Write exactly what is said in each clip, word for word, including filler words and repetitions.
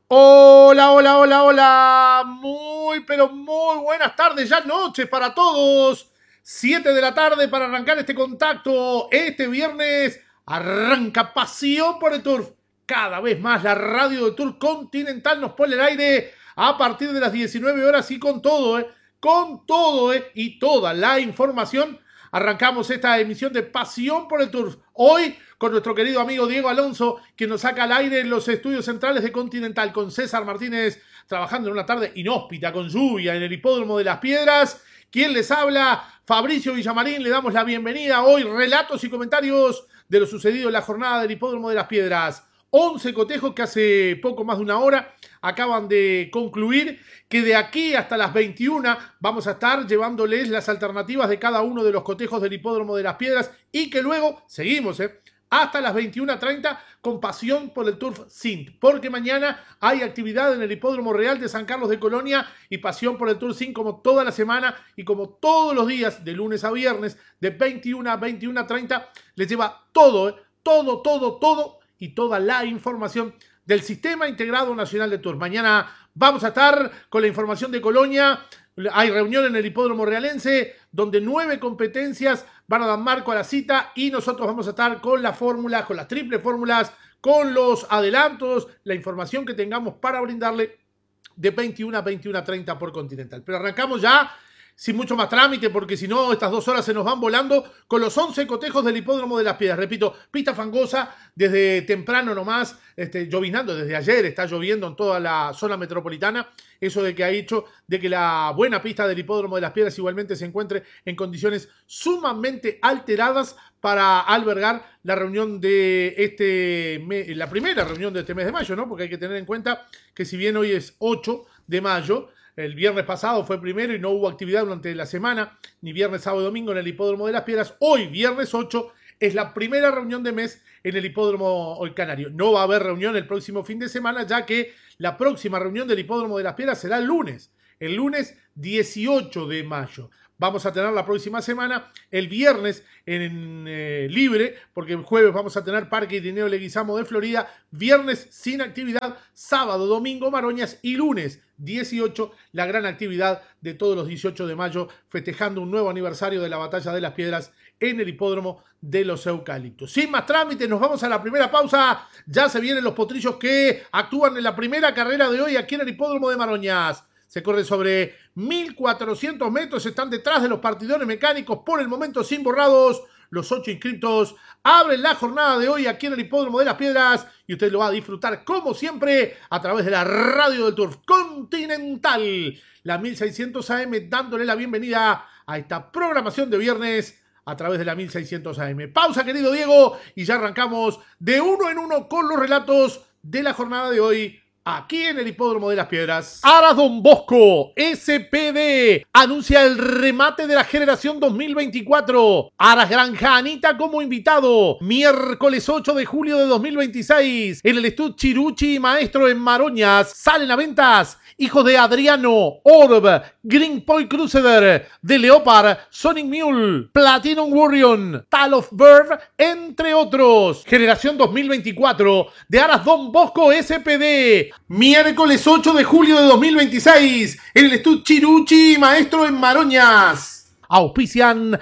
Hola, hola, hola, hola. Muy, pero muy buenas tardes, ya noches para todos. Siete de la tarde para arrancar este contacto. Este viernes arranca Pasión por el Turf. Cada vez más la radio de Turf Continental nos pone el aire a partir de las diecinueve horas y con todo, ¿eh? Con todo, ¿eh? Y toda la información. Arrancamos esta emisión de Pasión por el Turf. Hoy con nuestro querido amigo Diego Alonso, que nos saca al aire en los estudios centrales de Continental, con César Martínez trabajando en una tarde inhóspita con lluvia en el Hipódromo de las Piedras. ¿Quién les habla? Fabricio Villamarín. Le damos la bienvenida hoy. Relatos y comentarios de lo sucedido en la jornada del Hipódromo de las Piedras. once cotejos que hace poco más de una hora acaban de concluir, que de aquí hasta las veintiuna vamos a estar llevándoles las alternativas de cada uno de los cotejos del Hipódromo de las Piedras y que luego seguimos, ¿eh? hasta las veintiuna treinta con Pasión por el Turf Sint, porque mañana hay actividad en el Hipódromo Real de San Carlos de Colonia y Pasión por el Turf Sint como toda la semana y como todos los días de lunes a viernes de veintiuna a veintiuna treinta les lleva todo, ¿eh? todo, todo, todo y toda la información del Sistema Integrado Nacional de Turf. Mañana vamos a estar con la información de Colonia. Hay reunión en el Hipódromo Realense donde nueve competencias van a dar marco a la cita y nosotros vamos a estar con las fórmulas, con las triple fórmulas, con los adelantos, la información que tengamos para brindarle de veintiuna a veintiuna treinta por Continental. Pero arrancamos ya sin mucho más trámite, porque si no, estas dos horas se nos van volando con los once cotejos del Hipódromo de las Piedras. Repito, pista fangosa desde temprano nomás, este, llovinando desde ayer, está lloviendo en toda la zona metropolitana. Eso de que ha hecho de que la buena pista del Hipódromo de las Piedras igualmente se encuentre en condiciones sumamente alteradas para albergar la reunión de este mes, la primera reunión de este mes de mayo, ¿no? Porque hay que tener en cuenta que si bien hoy es ocho de mayo, el viernes pasado fue primero y no hubo actividad durante la semana, ni viernes, sábado y domingo en el Hipódromo de las Piedras. Hoy, viernes ocho, es la primera reunión de mes en el Hipódromo Canario. No va a haber reunión el próximo fin de semana, ya que la próxima reunión del Hipódromo de las Piedras será el lunes, el lunes dieciocho de mayo. Vamos a tener la próxima semana, el viernes en eh, libre, porque el jueves vamos a tener Parque Irineo Leguizamo de Florida, viernes sin actividad, sábado, domingo Maroñas y lunes dieciocho la gran actividad de todos los dieciocho de mayo, festejando un nuevo aniversario de la Batalla de las Piedras en el Hipódromo de los Eucaliptos. Sin más trámites, nos vamos a la primera pausa. Ya se vienen los potrillos que actúan en la primera carrera de hoy aquí en el Hipódromo de Maroñas. Se corre sobre mil cuatrocientos metros, están detrás de los partidores mecánicos, por el momento sin borrados. Los ocho inscritos abren la jornada de hoy aquí en el Hipódromo de las Piedras y usted lo va a disfrutar como siempre a través de la radio del Turf Continental, la mil seiscientos A M, dándole la bienvenida a esta programación de viernes a través de la mil seiscientos A M. Pausa, querido Diego, y ya arrancamos de uno en uno con los relatos de la jornada de hoy aquí en el Hipódromo de las Piedras. Aras Don Bosco, S P D, anuncia el remate de la generación dos mil veinticuatro. Aras Granja Anita como invitado. Miércoles ocho de julio de dos mil veintiséis. En el Estud Chiruchi Maestro en Maroñas. Salen a ventas hijos de Adriano, Orb, Green Point Crusader, The Leopard, Sonic Mule, Platinum Warrior, Tal of Bird, entre otros. Generación dos mil veinticuatro de Aras Don Bosco S P D. Miércoles ocho de julio de dos mil veintiséis en el Estud Chiruchi Maestro en Maroñas. Auspician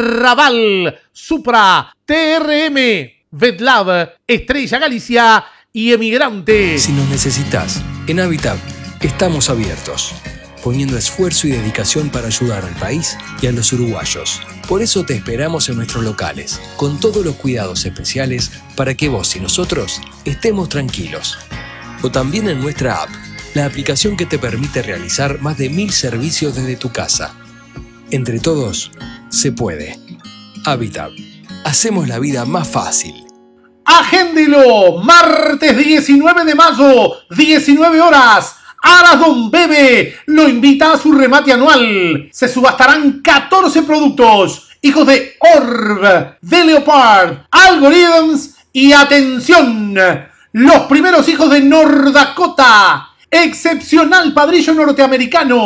Raval, Supra, T R M, VetLab, Estrella Galicia y Emigrante. Si nos necesitas, en Habitat estamos abiertos, poniendo esfuerzo y dedicación para ayudar al país y a los uruguayos. Por eso te esperamos en nuestros locales, con todos los cuidados especiales para que vos y nosotros estemos tranquilos. O también en nuestra app, la aplicación que te permite realizar más de mil servicios desde tu casa. Entre todos, se puede. Habitat. Hacemos la vida más fácil. Agéndelo, martes diecinueve de mayo, diecinueve horas. Aras Don Bebe lo invita a su remate anual. Se subastarán catorce productos, hijos de Orb, de Leopard, Algorithms y atención, los primeros hijos de North Dakota, excepcional padrillo norteamericano,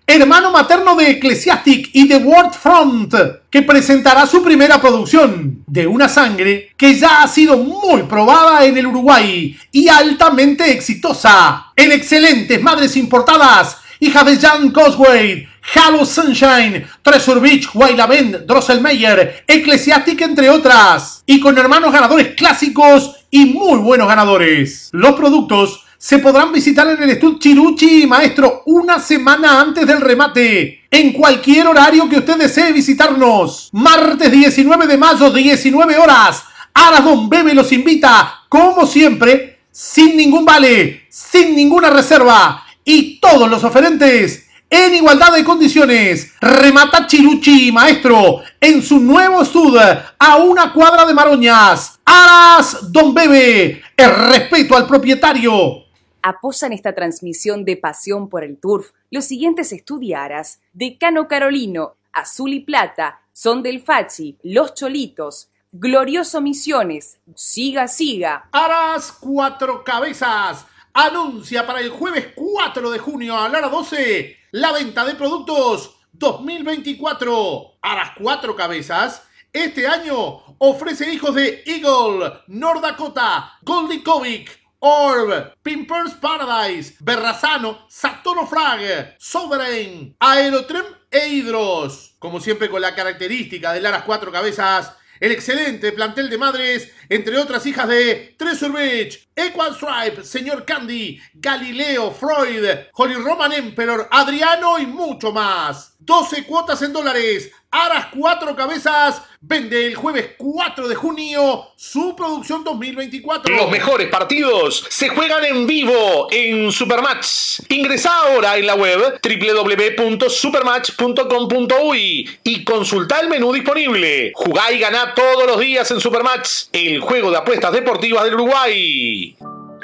hermano materno de Ecclesiastic y The World Front, que presentará su primera producción, de una sangre que ya ha sido muy probada en el Uruguay y altamente exitosa, en excelentes madres importadas, hijas de Jan Cosway, Halo Sunshine, Treasure Beach, Wailavent, Drosselmeyer, Ecclesiastic, entre otras, y con hermanos ganadores clásicos y muy buenos ganadores. Los productos se podrán visitar en el estudio Chiruchi y Maestro una semana antes del remate, en cualquier horario que usted desee visitarnos. Martes diecinueve de mayo, diecinueve horas, Aras Don Bebe los invita, como siempre, sin ningún vale, sin ninguna reserva, y todos los oferentes en igualdad de condiciones. Remata Chiruchi y Maestro en su nuevo estudio a una cuadra de Maroñas. Aras Don Bebe, el respeto al propietario. Apoyan esta transmisión de pasión por el turf los siguientes estudiaras: Decano Carolino, Azul y Plata, Son del Fachi, Los Cholitos, Glorioso Misiones, Siga Siga. Aras Cuatro Cabezas anuncia para el jueves cuatro de junio a la hora doce la venta de productos dos mil veinticuatro. Aras Cuatro Cabezas este año ofrece hijos de Eagle, North Dakota, Goldie Kovic, Orb, Pimpers Paradise, Berrazano, Saturno Frag, Sovereign, Aerotrem e Hidros. Como siempre, con la característica de Aras Cuatro Cabezas, el excelente plantel de madres, entre otras hijas de Treasure Beach, Equal Stripe, Señor Candy, Galileo, Freud, Holy Roman Emperor, Adriano y mucho más. doce cuotas en dólares. Aras Cuatro Cabezas vende el jueves cuatro de junio su producción dos mil veinticuatro. Los mejores partidos se juegan en vivo en Supermatch. Ingresá ahora en la web doble u doble u doble u punto supermatch punto com punto uy y consultá el menú disponible. Jugá y ganá todos los días en Supermatch, el juego de apuestas deportivas del Uruguay.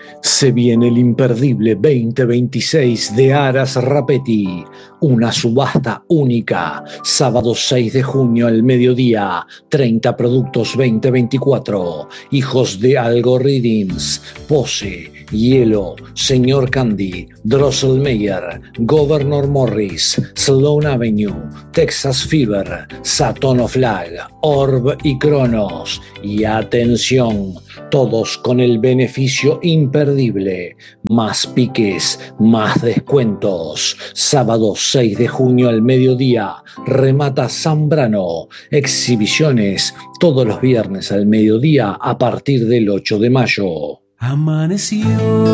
Se viene el imperdible veinte veintiséis de Aras Rapetti, una subasta única, sábado seis de junio al mediodía, treinta productos veinte veinticuatro, hijos de Algorithms, Pose, Hielo, Señor Candy, Drosselmeyer, Governor Morris, Sloan Avenue, Texas Fever, Saturno Flag, Orb y Cronos. Y atención, todos con el beneficio imperdible, más piques, más descuentos. Sábado seis de junio al mediodía, remata Zambrano. Exhibiciones todos los viernes al mediodía a partir del ocho de mayo. Amaneció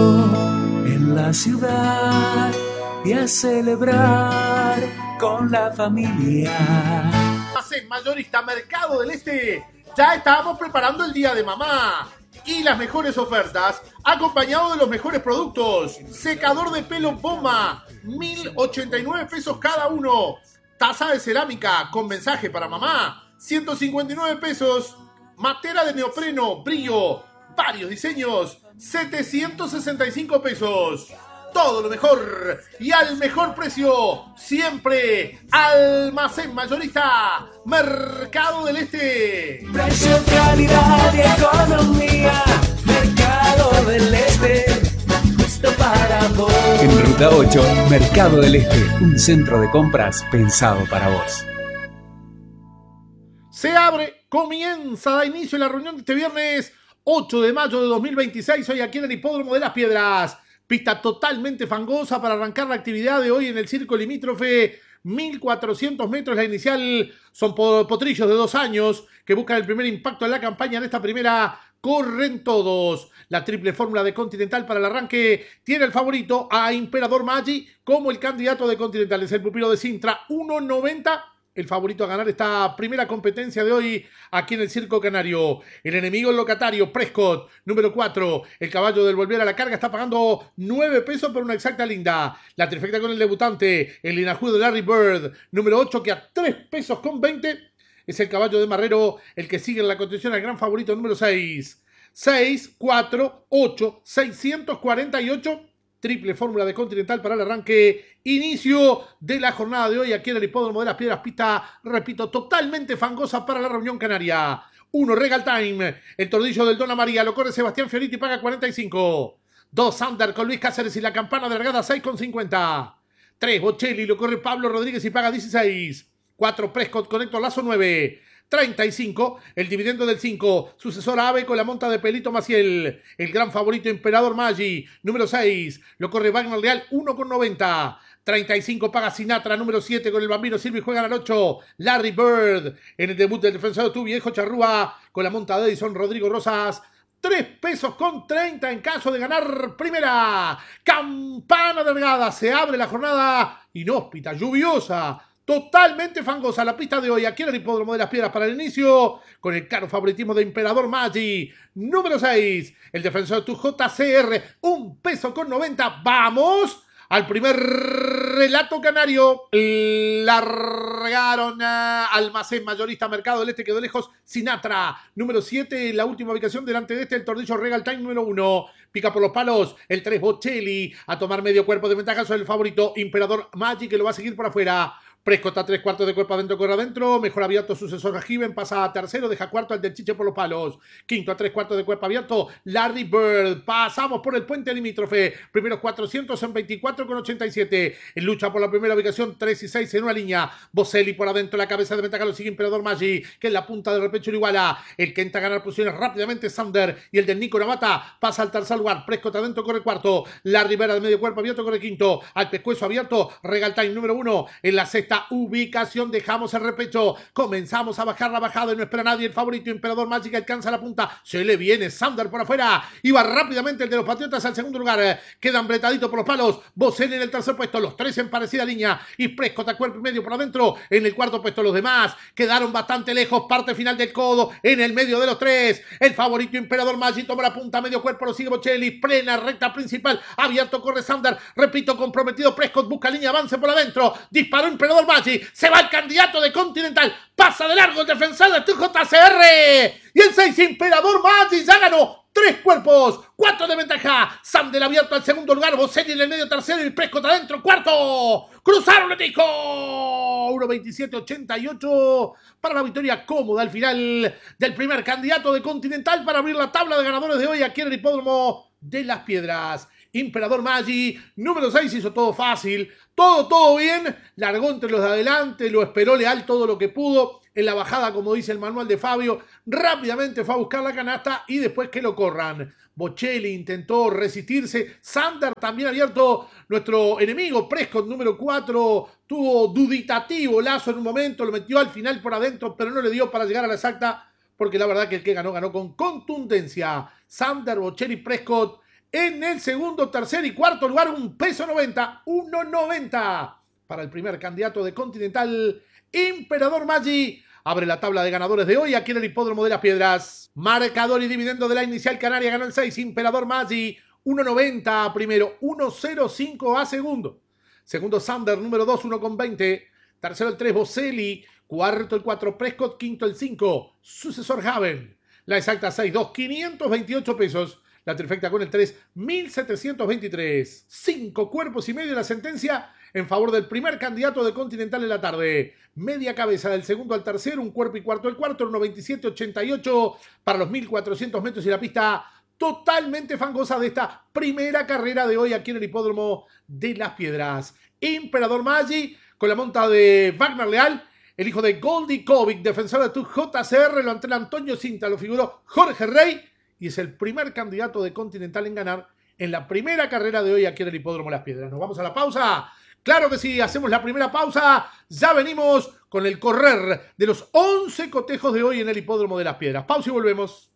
en la ciudad y a celebrar con la familia. En Mayorista Mercado del Este ya estábamos preparando el Día de Mamá y las mejores ofertas, acompañado de los mejores productos. Secador de pelo Bomba, mil ochenta y nueve pesos cada uno. Taza de cerámica con mensaje para mamá, ciento cincuenta y nueve pesos. Matera de neopreno, brillo, varios diseños, setecientos sesenta y cinco pesos. Todo lo mejor y al mejor precio, siempre. Almacén Mayorista Mercado del Este. Precio, calidad y economía. Mercado del Este, justo para vos. En Ruta ocho, Mercado del Este, un centro de compras pensado para vos. Se abre, comienza, da inicio la reunión de este viernes ocho de mayo de dos mil veintiséis, hoy aquí en el Hipódromo de Las Piedras. Pista totalmente fangosa para arrancar la actividad de hoy en el circo limítrofe. mil cuatrocientos metros la inicial. Son potrillos de dos años que buscan el primer impacto en la campaña. En esta primera corren todos. La triple fórmula de Continental para el arranque tiene el favorito a Imperador Maggi como el candidato de Continental. Es el pupilo de Sintra, uno noventa. El favorito a ganar esta primera competencia de hoy aquí en el Circo Canario. El enemigo, el locatario, Prescott, número cuatro. El caballo del volver a la carga está pagando nueve pesos por una exacta linda. La trifecta con el debutante, el linajudo de Larry Bird, número ocho, que a tres pesos con veinte. Es el caballo de Marrero, el que sigue en la contención al gran favorito número seis. seis, cuatro, ocho, seiscientos cuarenta y ocho. Triple fórmula de Continental para el arranque. Inicio de la jornada de hoy aquí en el Hipódromo de Las Piedras. Pista, repito, totalmente fangosa para la reunión canaria. Uno, Regal Time. El tordillo del Dona María. Lo corre Sebastián Fioriti y paga cuarenta y cinco. Dos, Sander con Luis Cáceres y la campana de largada seis con cincuenta. tres, Bocelli, lo corre Pablo Rodríguez y paga dieciséis. cuatro, Prescott con Héctor Lazo, nueve. treinta y cinco, el dividendo del cinco, sucesor Ave con la monta de Pelito Maciel, el gran favorito Emperador Maggi, número seis, lo corre Wagner Leal, uno con noventa. treinta y cinco paga Sinatra, número siete con el Bambino Silva y juegan al ocho. Larry Bird en el debut del defensor de tu viejo Charrúa con la monta de Edison Rodrigo Rosas. tres pesos con treinta en caso de ganar primera. Campana delgada, se abre la jornada inhóspita, lluviosa, totalmente fangosa la pista de hoy aquí en el Hipódromo de las Piedras para el inicio, con el claro favoritismo de Emperador Maggi. Número seis, el defensor de tu J C R, un peso con noventa. ¡Vamos! Al primer relato canario, largaron a Almacén Mayorista Mercado del Este, quedó lejos Sinatra. Número siete, la última ubicación delante de este, el Tordillo Regal Time número uno. Pica por los palos, el tres Bocelli, a tomar medio cuerpo de ventaja sobre el favorito Emperador Maggi, que lo va a seguir por afuera. Prescott a tres cuartos de cuerpo adentro, corre adentro. Mejor abierto, sucesor a Given, pasa a tercero, deja cuarto al del Chiche por los palos. Quinto a tres cuartos de cuerpo abierto, Larry Bird. Pasamos por el puente limítrofe. Primeros cuatrocientos en veinticuatro con ochenta y siete. En lucha por la primera ubicación, tres y seis en una línea. Bocelli por adentro, la cabeza de ventaja lo sigue Emperador Maggi, que en la punta del repecho lo iguala. El que entra a ganar posiciones rápidamente, Sander. Y el del Nico Navata pasa al tercer lugar. Prescott adentro, corre cuarto. Larry Bird de medio cuerpo abierto, corre quinto. Al pescuezo abierto, Regal Time número uno. En la sexta ubicación dejamos el repecho, comenzamos a bajar la bajada y no espera nadie. El favorito Emperador Maggi alcanza la punta, se le viene Sander por afuera y va rápidamente el de los Patriotas al segundo lugar. Quedan bretaditos por los palos, Bocelli en el tercer puesto, los tres en parecida línea y Prescott a cuerpo y medio por adentro. En el cuarto puesto los demás quedaron bastante lejos, parte final del codo en el medio de los tres. El favorito Emperador Maggi toma la punta, medio cuerpo lo sigue Bocelli, plena recta principal, abierto corre Sander, repito comprometido Prescott, busca línea, avance por adentro, disparó Emperador Maggi, se va el candidato de Continental, pasa de largo el defensor de tu J C R y el seis Emperador Maggi ya ganó. Tres cuerpos, cuatro de ventaja. Sander abierto al segundo lugar, Bocelli en el medio tercero y Prescott adentro, cuarto. Cruzaron el disco. uno veintisiete ochenta y ocho para la victoria cómoda al final del primer candidato de Continental para abrir la tabla de ganadores de hoy aquí en el Hipódromo de las Piedras. Emperador Maggi, número seis, hizo todo fácil, todo, todo bien, largó entre los de adelante, lo esperó Leal todo lo que pudo, en la bajada, como dice el manual de Fabio, rápidamente fue a buscar la canasta y después que lo corran. Bocelli intentó resistirse, Sander también abierto, nuestro enemigo Prescott, número cuatro, tuvo duditativo Lazo en un momento, lo metió al final por adentro, pero no le dio para llegar a la exacta, porque la verdad que el que ganó, ganó con contundencia. Sander, Bocelli, Prescott, en el segundo, tercer y cuarto lugar, un peso noventa, uno noventa para el primer candidato de Continental, Emperador Maggi. Abre la tabla de ganadores de hoy aquí en el Hipódromo de las Piedras. Marcador y dividendo de la inicial canaria, ganó el seis, Emperador Maggi, uno noventa a primero, uno cero cinco a segundo. Segundo Sander, número dos, uno con veinte. Tercero el tres, Bocelli. Cuarto el cuatro, Prescott. Quinto el cinco, sucesor Haven. La exacta seis dos, quinientos veintiocho pesos. La trifecta con el tres, mil setecientos veintitrés. Cinco cuerpos y medio de la sentencia en favor del primer candidato de Continental en la tarde. Media cabeza del segundo al tercero, un cuerpo y cuarto del cuarto, uno veintisiete ochenta y ocho para los mil cuatrocientos metros y la pista totalmente fangosa de esta primera carrera de hoy aquí en el Hipódromo de las Piedras. Emperador Maggi con la monta de Wagner Leal, el hijo de Goldie Kovic, defensor de tu J C R, lo ante Antonio Cinta, lo figuró Jorge Rey, y es el primer candidato de Continental en ganar en la primera carrera de hoy aquí en el Hipódromo Las Piedras. ¿Nos vamos a la pausa? Claro que sí, hacemos la primera pausa. Ya venimos con el correr de los once cotejos de hoy en el Hipódromo de Las Piedras. Pausa y volvemos.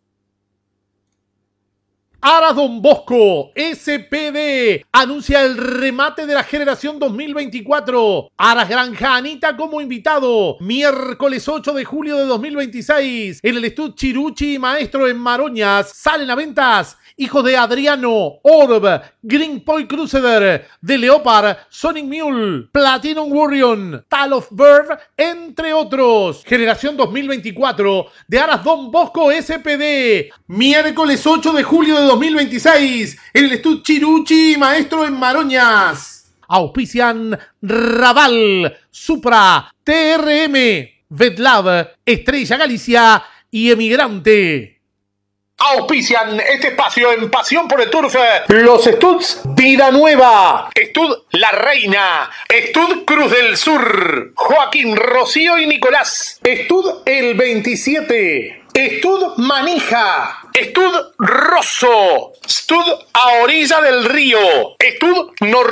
Aras Don Bosco, S P D, anuncia el remate de la generación dos mil veinticuatro. Aras Granja Anita como invitado. Miércoles ocho de julio de dos mil veintiséis. En el Estud Chiruchi Maestro en Maroñas. Salen a ventas hijos de Adriano, Orb, Green Point Crusader, The Leopard, Sonic Mule, Platinum Warrior, Tal of Bird, entre otros. Generación dos mil veinticuatro de Aras Don Bosco S P D. Miércoles ocho de julio de dos mil veintiséis. En el Estud Chiruchi Maestro en Maroñas. Auspician Raval, Supra, T R M, Vetlab, Estrella Galicia y Emigrante. auspician este espacio en Pasión por el Turf. Los Studs Vida Nueva, Stud La Reina, Stud Cruz del Sur, Joaquín, Rocío y Nicolás, Stud El veintisiete, Stud Manija, Stud Rosso, Stud A Orilla del Río, Stud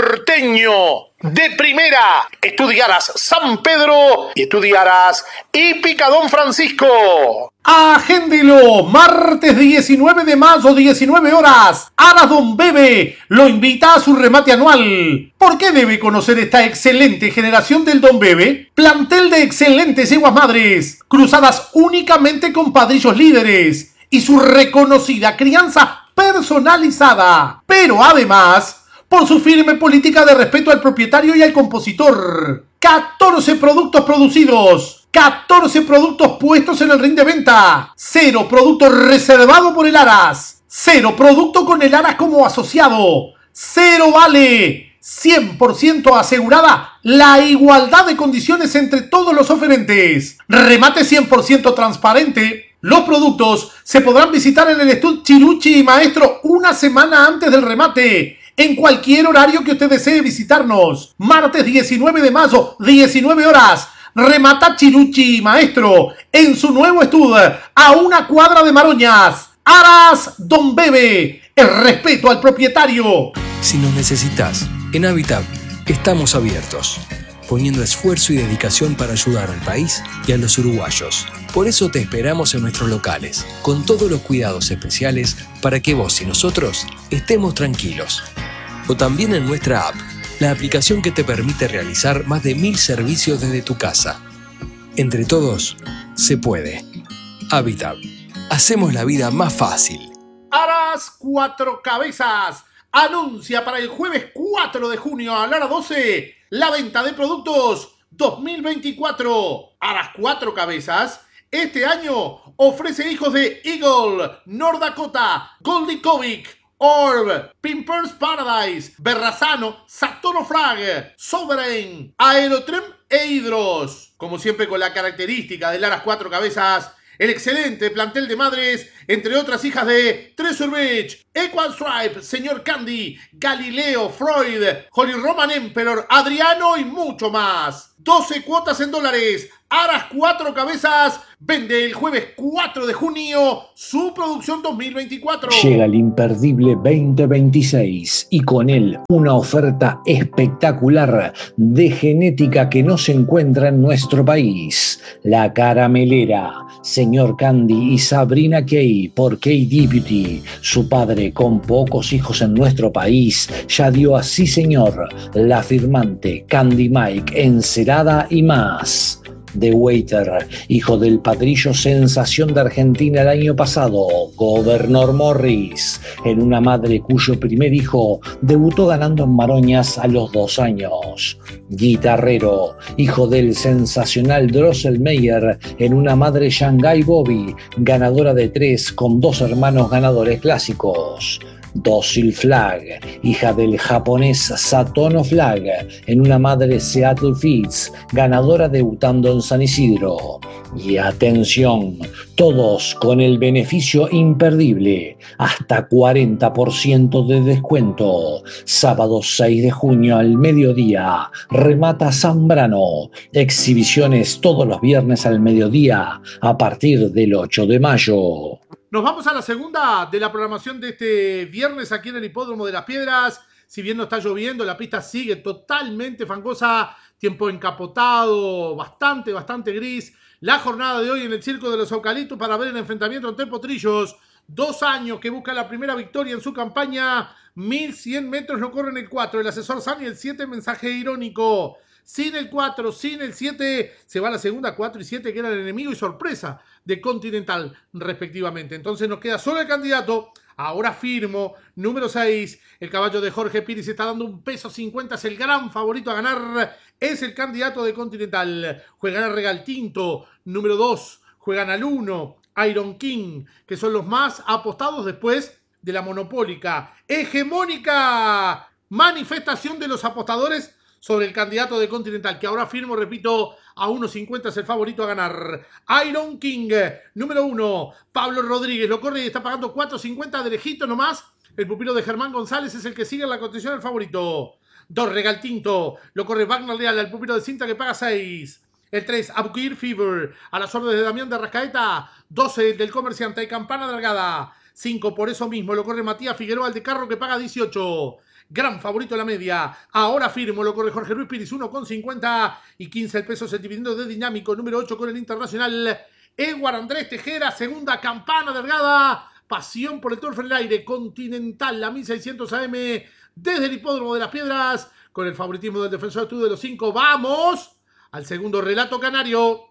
Norteño, de Primera, Estudiaras San Pedro y Estudiaras Hípica Don Francisco. Agéndelo, martes diecinueve de mayo, diecinueve horas. Aras Don Bebe lo invita a su remate anual. ¿Por qué debe conocer esta excelente generación del Don Bebe? Plantel de excelentes yeguas madres, cruzadas únicamente con padrillos líderes y su reconocida crianza personalizada. Pero además, por su firme política de respeto al propietario y al compositor. catorce productos producidos, catorce productos puestos en el ring de venta, cero producto reservado por el Aras, cero producto con el Aras como asociado, cero vale, cien por ciento asegurada la igualdad de condiciones entre todos los oferentes, remate cien por ciento transparente. Los productos se podrán visitar en el Stud Chiruchi y Maestro una semana antes del remate, en cualquier horario que usted desee visitarnos. Martes diecinueve de mayo, diecinueve horas. Remata Chiruchi y Maestro en su nuevo Stud a una cuadra de Maroñas. Aras Don Bebe, el respeto al propietario. Si nos necesitas, en Habitat estamos abiertos, poniendo esfuerzo y dedicación para ayudar al país y a los uruguayos. Por eso te esperamos en nuestros locales, con todos los cuidados especiales para que vos y nosotros estemos tranquilos. O también en nuestra app, la aplicación que te permite realizar más de mil servicios desde tu casa. Entre todos, se puede. Habitat. Hacemos la vida más fácil. Aras Cuatro Cabezas anuncia para el jueves cuatro de junio a la hora doce la venta de productos dos mil veinticuatro. Aras Cuatro Cabezas este año ofrece hijos de Eagle, North Dakota, Goldie Kovic, Orb, Pimpers Paradise, Berrazano, Saturno Flag, Sovereign, Aerotrem e Hydros. Como siempre, con la característica del Aras Cuatro Cabezas, el excelente plantel de madres, entre otras hijas de Treasure Beach, Equal Stripe, Señor Candy, Galileo, Freud, Holy Roman Emperor, Adriano y mucho más. doce cuotas en dólares. Aras Cuatro Cabezas vende el jueves cuatro de junio su producción dos mil veinticuatro. Llega el imperdible veinte veintiséis y con él una oferta espectacular de genética que no se encuentra en nuestro país. La Caramelera, Señor Candy y Sabrina Kay por K-Deputy. Su padre, con pocos hijos en nuestro país, ya dio a Sí Señor, la firmante Candy Mike, Encerada y más. The Waiter, hijo del padrillo sensación de Argentina el año pasado, Governor Morris, en una madre cuyo primer hijo debutó ganando en Maroñas a los dos años. Guitarrero, hijo del sensacional Drosselmeyer, en una madre Shanghai Bobby, ganadora de tres con dos hermanos ganadores clásicos. Docil Flag, hija del japonés Satono Flag, en una madre Seattle Fits, ganadora debutando en San Isidro. Y atención, todos con el beneficio imperdible, hasta cuarenta por ciento de descuento. Sábado seis de junio al mediodía, remata Zambrano. Exhibiciones todos los viernes al mediodía, a partir del ocho de mayo. Nos vamos a la segunda de la programación de este viernes aquí en el Hipódromo de las Piedras. Si bien no está lloviendo, la pista sigue totalmente fangosa, tiempo encapotado, bastante, bastante gris. La jornada de hoy en el Circo de los Eucaliptos para ver el enfrentamiento entre potrillos. Dos años que busca la primera victoria en su campaña. mil cien metros no corren el cuatro. El asesor Sani, el siete, mensaje irónico. Sin el cuatro, sin el siete, se va a la segunda, cuatro y siete, que era el enemigo y sorpresa de Continental, respectivamente. Entonces nos queda solo el candidato, ahora firmo, número seis, el caballo de Jorge Pires está dando un peso cincuenta, es el gran favorito a ganar, es el candidato de Continental. Juegan a Regal Tinto, número dos, juegan al uno, Iron King, que son los más apostados después de la monopólica, hegemónica manifestación de los apostadores sobre el candidato de Continental, que ahora firmo, repito, a uno cincuenta es el favorito a ganar. Iron King, número uno, Pablo Rodríguez, lo corre y está pagando cuatro cincuenta de lejito nomás. El pupilo de Germán González es el que sigue en la condición del favorito. dos, Regal Tinto, lo corre Wagner Leal, al pupilo de Cinta que paga seis. El tres, Abukir Fever, a las órdenes de Damián de Rascaeta. doce, del Comerciante y Campana Delgada. cinco, por eso mismo, lo corre Matías Figueroa, al de Carro que paga dieciocho. Gran favorito en la media. Ahora firmo, lo corre Jorge Luis Piris, uno con cincuenta. Y quince el peso, el dividendo de Dinámico, número ocho con el Internacional. Edward Andrés Tejera, segunda, Campana Delgada. Pasión por el Turf en el aire. Continental, la mil seiscientos A M desde el Hipódromo de las Piedras. Con el favoritismo del defensor estudio de los cinco. ¡Vamos! Al segundo relato canario.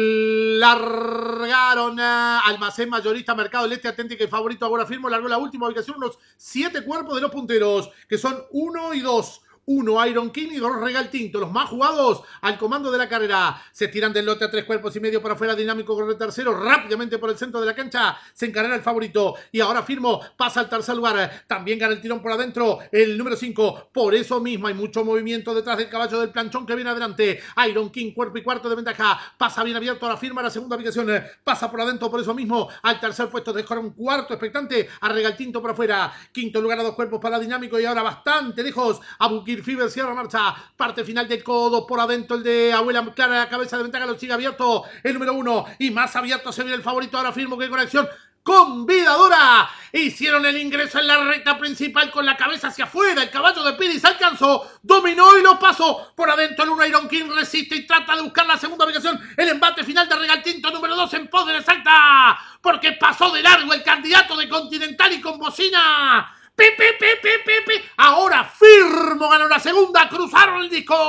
Largaron a Almacén Mayorista Mercado del Este, Atlético, el favorito ahora firmo, largó la última ubicación, unos siete cuerpos de los punteros, que son uno y dos. uno Iron King y dos Regal Tinto, los más jugados al comando de la carrera. Se tiran del lote a tres cuerpos y medio para afuera. Dinámico corre tercero, rápidamente por el centro de la cancha se encarrera el favorito y ahora firmo, pasa al tercer lugar. También gana el tirón por adentro el número cinco. Por eso mismo hay mucho movimiento detrás del caballo del planchón que viene adelante. Iron King, cuerpo y cuarto de ventaja, pasa bien abierto, ahora firma la segunda ubicación, pasa por adentro, por eso mismo al tercer puesto, deja un cuarto expectante a Regal Tinto por afuera. Quinto lugar a dos cuerpos para Dinámico y ahora bastante lejos Abukir Fever cierra marcha, parte final del codo, por adentro el de Abuela Clara, cabeza de ventaja, lo sigue abierto el número uno y más abierto se viene el favorito, ahora firmo que conexión convidadora, hicieron el ingreso en la recta principal con la cabeza hacia afuera, el caballo de Piris alcanzó, dominó y lo pasó, por adentro el uno Iron King resiste y trata de buscar la segunda ubicación, el embate final de Regal Tinto número dos en pos de la salta, porque pasó de largo el candidato de Continental y con bocina. Pi, pi, pi, pi, pi, pi. Ahora firmo, ganó la segunda, cruzaron el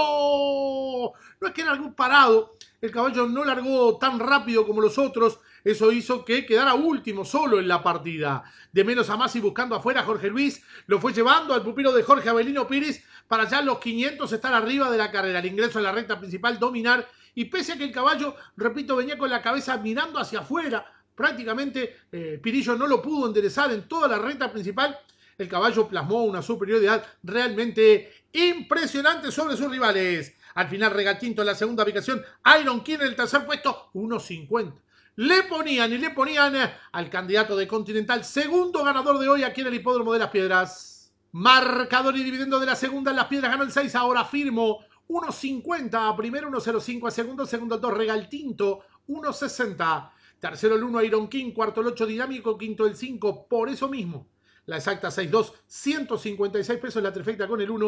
disco. No es que en algún parado el caballo no largó tan rápido como los otros, eso hizo que quedara último solo en la partida. De menos a más y buscando afuera, Jorge Luis lo fue llevando al pupilo de Jorge Avelino Piris para ya los quinientos estar arriba de la carrera. El ingreso en la recta principal, dominar, y pese a que el caballo, repito, venía con la cabeza mirando hacia afuera, prácticamente eh, Pirillo no lo pudo enderezar en toda la recta principal. El caballo plasmó una superioridad realmente impresionante sobre sus rivales. Al final, Regal Tinto en la segunda ubicación, Iron King en el tercer puesto, uno cincuenta. Le ponían y le ponían al candidato de Continental, segundo ganador de hoy aquí en el Hipódromo de las Piedras. Marcador y dividendo de la segunda en las Piedras, ganó el seis, ahora firmo, uno cincuenta. A primero, uno cero cinco. A segundo, segundo el dos, Regal Tinto, uno sesenta. Tercero el uno, Iron King. Cuarto el ocho, Dinámico. Quinto el cinco, por eso mismo. La exacta seis dos, ciento cincuenta y seis pesos la trifecta con el uno.